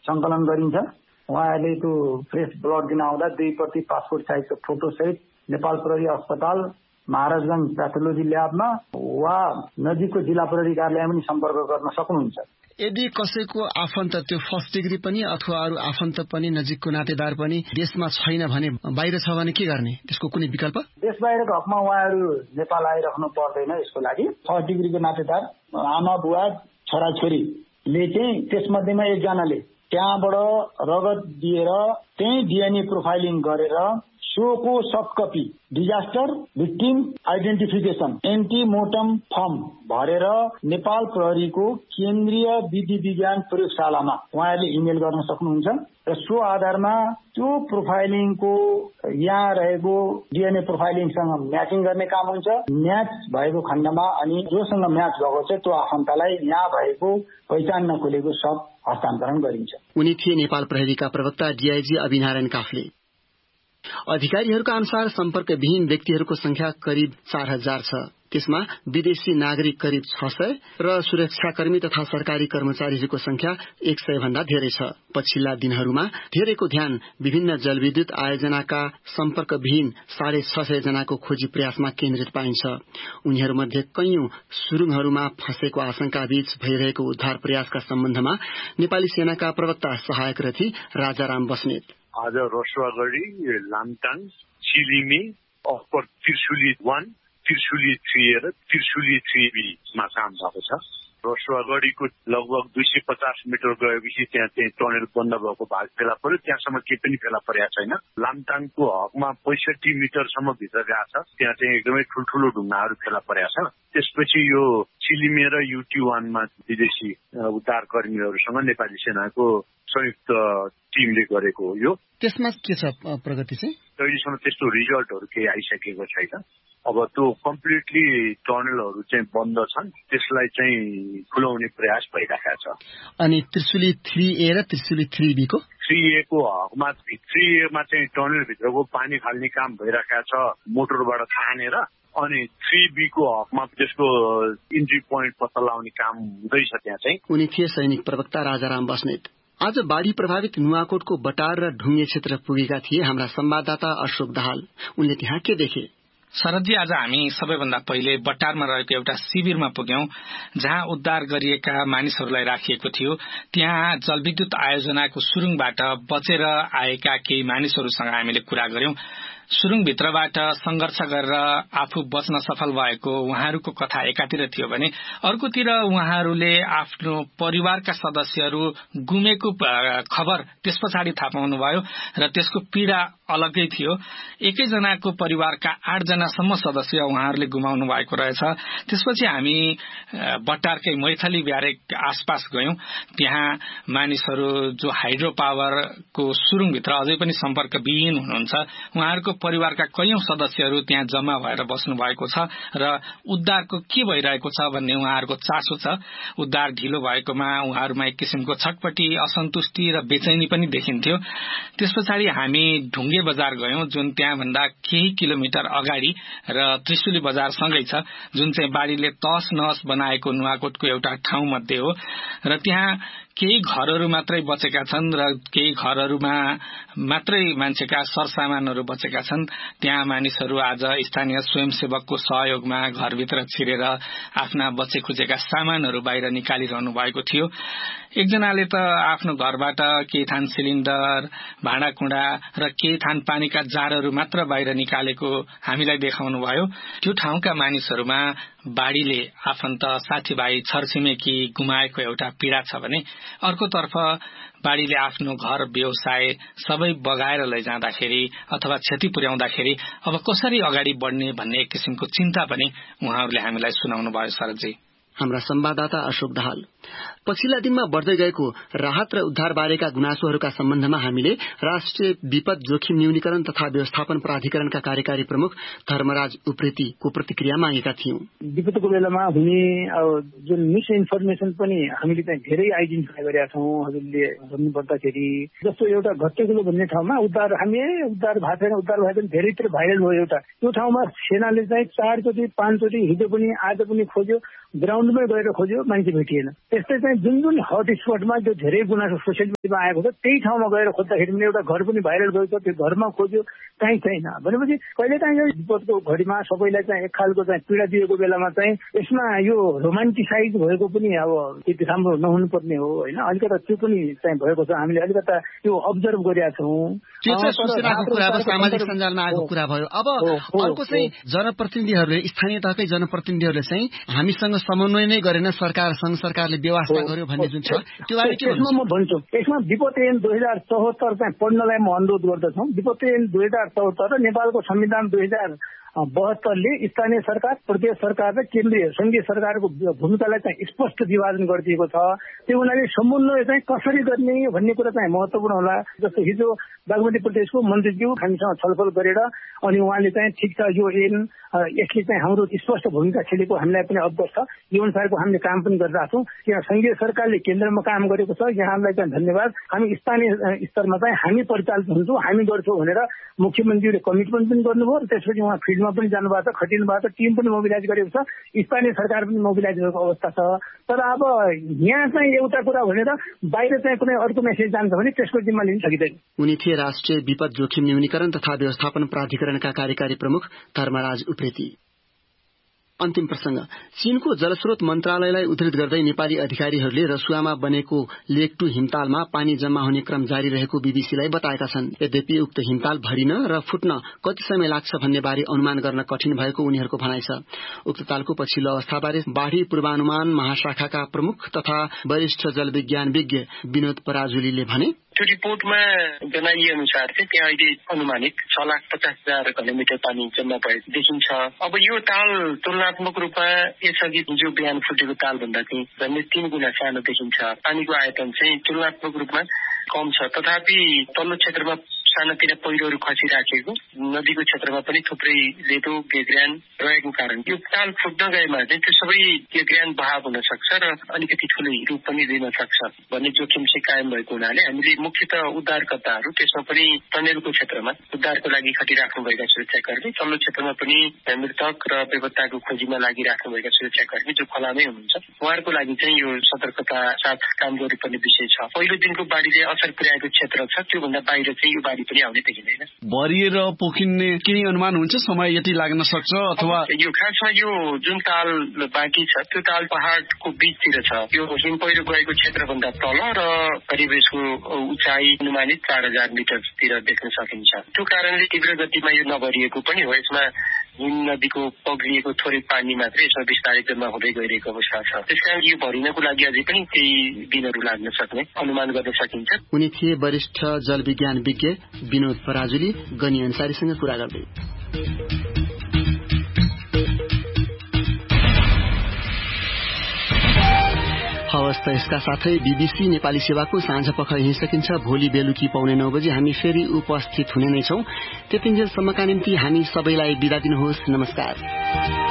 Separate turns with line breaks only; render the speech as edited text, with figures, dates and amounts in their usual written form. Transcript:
सङ्कलन गरिन्छ। उहाँहरूले त्यो फ्रेस ब्लड दिन आउँदा 2 प्रति पासपोर्ट साइजको फोटो सहित नेपाल प्रहरी अस्पताल महाराजगञ्ज प्याथोलोजी ल्याबमा वा नजिकको जिल्ला प्रहरी कार्यालयमा पनि सम्पर्क गर्न सक्नुहुन्छ।
यदि कसैको आफन्त त्यो फर्स्ट डिग्री पनि अथवा अरू आफन्त पनि नजिकको नातेदार पनि देशमा छैन भने, बाहिर छ भने के गर्ने? त्यसको कुनै विकल्प?
देश बाहिरको हकमा उहाँहरू नेपाल आइराख्नु पर्दैन। यसको लागि फर्स्ट डिग्रीको नातेदार आमा बुवा छोराछोरीले चाहिँ त्यसमध्येमा एकजनाले त्यहाँबाट रगत दिएर त्यही डिएनए प्रोफाइलिङ गरेर सोको soft copy disaster victim identification एन्टिमोर्टम form भरेर नेपाल प्रहरीको केन्द्रीय विधि विज्ञान प्रयोगशालामा उहाँहरूले इमेल गर्न सक्नुहुन्छ र सो आधारमा त्यो प्रोफाइलिङको यहाँ रहेको डिएनए प्रोफाइलिङसँग म्याचिङ गर्ने काम हुन्छ। म्याच भएको खण्डमा अनि जोसँग म्याच भएको छ त्यो आफन्तलाई यहाँ भएको पहिचान नखोलेको सब हस्तान्तरण गरिन्छ।
उनी थिए नेपाल प्रहरीका प्रवक्ता डीआईजी अभिनारायण काफ्ले। अधिकारीहरूका अनुसार सम्पर्कविहीन व्यक्तिहरूको संख्या करिब 4000 छ। त्यसमा विदेशी नागरिक करिब 600 र सुरक्षाकर्मी तथा सरकारी कर्मचारीहरूको संख्या 100 भन्दा धेरै छ। पछिल्ला दिनहरूमा धेरैको ध्यान विभिन्न जलविद्युत आयोजनाका सम्पर्कविहीन 650 जनाको खोजी प्रयासमा केन्द्रित पाइन्छ। उनीहरूमध्ये कैयौं सुरुङहरूमा फँसेको आशंका बीच भइरहेको उद्धार प्रयासका सम्बन्धमा नेपाली सेनाका प्रवक्ता सहायक रथी राजाराम बस्नेत
आज रसुवागढी, लामटाङ, चिलिमे, अप्पर त्रिशुली 1, त्रिशुली 3 र त्रिशुली 3B मा काम भएको छ। रसुवागढीको लगभग 250 मिटर गएपछि त्यहाँ चाहिँ टनेल बन्द भएको भाग फेला पर्यो। त्यहाँसम्म केही पनि फेला परेको छैन। लामटाङको हकमा 65 मिटरसम्म भित्र गएको छ। त्यहाँ चाहिँ एकदमै ठुल्ठुलो ढुङ्गाहरू फेला परेको छ। त्यसपछि यो चिलिमे र UT1 मा विदेशी उद्धार कर्मीहरूसँग नेपाली सेनाको संयुक्त टिमले गरेको हो। यो
त्यसमा के छ प्रगति चाहिँ?
अहिलेसम्म त्यस्तो रिजल्टहरू केही आइसकेको छैन। अब त्यो कम्प्लिटली टनलहरू चाहिँ बन्द छन्, त्यसलाई चाहिँ खुलाउने प्रयास भइरहेको छ।
अनि त्रिशुली 3A र त्रिशुली 3B को
3A को हकमा 3A मा चाहिँ टनल भित्रको पानी फाल्ने काम भइरहेको छ मोटरबाट तानेर, अनि 3B को हकमा त्यसको इन्ट्री पोइन्ट पत्ता लगाउने काम हुँदैछ। त्यहाँ चाहिँ
उनी थिए सैनिक प्रवक्ता राजाराम बस्नेत। आज बाढ़ी प्रभावित नुवाकोटको बटार र ढुङ्गे क्षेत्र पुगेका थिए हाम्रा संवाददाता अशोक दाहाल। उनले त्यहाँ के देखे?
शरदजी, आज हामी सबैभन्दा पहिले बटारमा रहेको एउटा शिविरमा पुग्यौं जहाँ उद्धार गरिएका मानिसहरूलाई राखिएको थियो। त्यहाँ जलविद्युत आयोजनाको सुरुङबाट बचेर आएका केही मानिसहरूसँग हामीले कुरा गर्यौं। सुरुङभित्रबाट संघर्ष गरेर आफू बच्न सफल भएको उहाँहरूको कथा एकातिर थियो भने अर्कोतिर उहाँहरूले आफ्नो परिवारका सदस्यहरू गुमेको खबर त्यस पछाडि थाहा पाउनुभयो र त्यसको पीड़ा अलग्गै थियो। एकैजनाको परिवारका 8 जनासम्म सदस्य उहाँहरूले गुमाउनु भएको रहेछ। त्यसपछि हामी बट्टारकै मैथली ब्यारेक आसपास गयौं। त्यहाँ मानिसहरू जो हाइड्रो पावरको सुरुङभित्र अझै पनि सम्पर्कविहीन हुनुहुन्छ, उहाँहरूको परिवारका कैयौं सदस्यहरू त्यहाँ जम्मा भएर बस्नु भएको छ र उद्धारको के भइरहेको छ भन्ने उहाँहरूको चासो छ। उद्धार ढिलो भएकोमा उहाँहरूमा एक किसिमको छटपटी, असन्तुष्टि र बेचैनी पनि देखिन्थ्यो। त्यसपछाडि हामी ढुङ्गे बजार गयौं, जुन त्यहाँभन्दा केही किलोमिटर अगाडि र त्रिशुली बजार सँगै छ, जुन चाहिँ बाढीले तहस नहस बनाएको नुवाकोटको एउटा ठाउँ मध्ये हो र त्यहाँ केही घरहरू मात्रै बचेका छन् र केही घरहरूमा मात्रै मान्छेका सरसामानहरू बचेका छन्। त्यहाँ मानिसहरू आज स्थानीय स्वयंसेवकको सहयोगमा घरभित्र छिरेर आफ्ना बचे खुचेका सामानहरू बाहिर निकालिरहनु भएको थियो। एकजनाले त आफ्नो घरबाट केही थान सिलिन्डर, भाँडाकुँडा र केही थान पानीका जारहरू मात्र बाहिर निकालेको हामीलाई देखाउनु भयो। त्यो ठाउँका मानिसहरूमा बाढीले आफन्त, साथीभाइ, छरछिमेकी गुमाएको एउटा पीड़ा छ भने अर्कोतर्फ बाढीले आफ्नो घर, व्यवसाय सबै बगाएर लैजाँदाखेरि अथवा क्षति पुर्याउँदाखेरि अब कसरी अगाडि बढ्ने भन्ने एक किसिमको चिन्ता पनि उहाँहरूले हामीलाई सुनाउनु भयो। शरदजी,
हाम्रा संवाददाता अशोक दाहाल। पछिल्ला दिनमा बढ्दै गएको राहत र उद्धार बारेका गुनासोहरूका सम्बन्धमा हामीले राष्ट्रिय विपद जोखिम न्यूनीकरण तथा व्यवस्थापन प्राधिकरणका कार्यकारी प्रमुख धर्मराज उप्रेतीको प्रतिक्रिया मागेका थियौं।
विपदको बेलामा हुने जुन मिस इन्फर्मेसन पनि हामीले चाहिँ धेरै आइडेन्टिफाई गरेका छौँ। हजुरले भन्नु पर्दाखेरि जस्तो एउटा घट्टेकुलो भन्ने ठाउँमा उद्धार भएको छैन, धेरैतिर भाइरल भयो। एउटा त्यो ठाउँमा सेनाले चाहिँ 4 चोटि 5 चोटि हिजो पनि आज पनि खोज्यो, ग्राउन्डमै गएर खोज्यो, मान्छे भेटिएन। त्यस्तै चाहिँ जुन हट स्पटमा त्यो धेरै गुनासो सोसियल मिडियामा आएको छ त्यही ठाउँमा गएर खोज्दाखेरि पनि एउटा घर पनि भाइरल भएको छ, त्यो घरमा खोज्यो कहीँ छैन भनेपछि कहिलेकाहीँ यो विपदको घडीमा सबैलाई चाहिँ एक खालको चाहिँ पीडा दिएको बेलामा चाहिँ यसमा यो रोमान्टिसाइज भएको पनि अब त्यति राम्रो नहुनु पर्ने हो होइन। अलिकता त्यो पनि चाहिँ भएको छ, हामीले अलिकता त्यो अब्जर्भ गरेका छौँ।
त्यो चाहिँ सोचिरहेको कुरा अब सामाजिक सञ्जालमा आएको कुरा भयो। अब अर्को चाहिँ जनप्रतिनिधिहरूले, स्थानीय तहकै जनप्रतिनिधिहरूले चाहिँ हामीसँग समन्वय नै गरेन, सरकारले व्यवस्था गर्यो भन्ने जुन छ त्यो बारे के भन्नुहुन्छ?
म भन्छु यसमा विपद ऐन 2074 चाहिँ पढ्नलाई म अनुरोध गर्दछु। विपद ऐन 2074 र नेपालको संविधान 2072ले स्थानीय सरकार, प्रदेश सरकार र केन्द्रीय संघीय सरकारको भूमिकालाई चाहिँ स्पष्ट विभाजन गरिदिएको छ। त्यो हुनाले समन्वय चाहिँ कसरी गर्ने भन्ने कुरा चाहिँ महत्त्वपूर्ण होला। जस्तो हिजो बागमती प्रदेशको मन्त्रीज्यू हामीसँग छलफल गरेर अनि उहाँले चाहिँ ठिक छ यो ऐन यसले चाहिँ हाम्रो स्पष्ट भूमिका खेलेको हामीलाई पनि अवगत छ, यो अनुसारको हामीले काम पनि गरिरहेको छौँ। यहाँ संघीय सरकारले केन्द्रमा काम गरेको छ, यहाँलाई चाहिँ धन्यवाद। हामी स्थानीय स्तरमा चाहिँ हामी परिचालित हुन्छौँ, हामी गर्छौँ भनेर मुख्यमन्त्रीले कमिटमेन्ट पनि गर्नुभयो र त्यसपछि उहाँ फिल्डमा पनि जानुभएको छ, खटिनु भएको छ, टिम पनि मोबिलाइज गरेको छ, स्थानीय सरकार पनि मोबिलाइज गरेको अवस्था छ। तर अब यहाँ चाहिँ एउटा कुरा भनेर बाहिर चाहिँ कुनै अर्को मेसेज जान्छ भने त्यसको जिम्मा लिन सकिँदैन।
उनी थिए राष्ट्रिय विपद जोखिम न्यूनीकरण तथा व्यवस्थापन प्राधिकरणका कार्यकारी प्रमुख धर्मराज उप्रेती। अन्तिम प्रसंग, चीनको जलस्रोत मन्त्रालयलाई उद्धृत गर्दै नेपाली अधिकारीहरूले रसुवामा बनेको लेक 2 हिमतालमा पानी जम्मा हुने क्रम जारी रहेको बीबीसीलाई बताएका छन्। यद्यपि उक्त हिमताल भरिन र फुट्न कति समय लाग्छ भन्ने बारे अनुमान गर्न कठिन भएको उनीहरूको भनाइ छ। उक्त तालको पछिल्लो अवस्थाबारे बाढ़ी पूर्वानुमान महाशाखाका प्रमुख तथा वरिष्ठ जलविज्ञानविज्ञ विनोद पराजुलीले भने,
त्यो रिपोर्टमा जनाइए अनुसार चाहिँ त्यहाँ अहिले अनुमानित 6,50,000 घनमिटर पानी जम्मा भएको देखिन्छ। अब यो ताल तुलनात्मक रूपमा यसअघि जो बिहान फुटेको ताल भन्दा चाहिँ झन्डै 3 गुणा सानो देखिन्छ। पानीको आयतन चाहिँ तुलनात्मक रूपमा कम छ, तथापि तल्लो क्षेत्रमा सानातिना पहिरोहरू खसिराखेको, नदीको क्षेत्रमा पनि थुप्रै लेदो गेग्रान रहेको कारण यो ताल फुट्न गएमा चाहिँ त्यो सबै गेग्रान बहाव हुन सक्छ र अलिकति ठुलो रूप पनि लिन सक्छ भन्ने जोखिम चाहिँ कायम भएको हुनाले हामीले मुख्यतः उद्धारकर्ताहरू, त्यसमा पनि टनेलको क्षेत्रमा उद्धारको लागि खटिराख्नुभएका सुरक्षाकर्मी, तल्लो क्षेत्रमा पनि मृतक र बेपत्ताको खोजीमा लागिराख्नुभएका सुरक्षाकर्मी जो खोलामै हुनुहुन्छ, उहाँहरूको लागि चाहिँ यो सतर्कता साथ काम गर्नुपर्ने विषय छ। पहिलो दिनको बाढीले असर पुर्याएको क्षेत्र छ, त्योभन्दा बाहिर चाहिँ यो बाढी पनि आउने देखिँदैन।
भरिएर पोखिने केही अनुमान हुन्छ, समय यति लाग्न सक्छ अथवा?
यो खासमा यो जुन ताल बाँकी छ त्यो ताल पहाडको बीचतिर छ, यो हिम पहिरो गएको क्षेत्रभन्दा तल र करिब यसको उचाइ अनुमानित 4,000 मिटरतिर देख्न सकिन्छ। त्यो कारणले तीव्र गतिमा यो नभरिएको पनि हो। यसमा हिम नदीको पग्लिएको थोरै पानी मात्रै यसमा विस्तारित जम्मा हुँदै गइरहेको अवस्था छ। त्यसकारण यो भरिनको लागि अझै पनि केही दिनहरू लाग्न सक्ने अनुमान गर्न सकिन्छ।
उनी थिए वरिष्ठ जलविज्ञानविज्ञ विनोद पराजुली गनी अन्सारीसँग कुरा गर्दै। हवस् त यसका साथै बीबीसी नेपाली सेवाको साँझ पख यही सकिन्छ। भोलि बेलुकी पाउने 9 बजे हामी फेरि उपस्थित हुने नै छौं। त्यतिन्जेलसम्मका निम्ति हामी सबैलाई बिदा दिनुहोस्। नमस्कार।